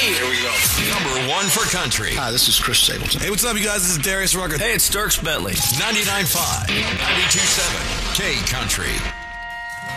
Here we go. Number one for country. Hi, this is Chris Stapleton. Hey, what's up, you guys? This is Darius Rucker. Hey, it's Dierks Bentley. 99.5, 92.7, K Country.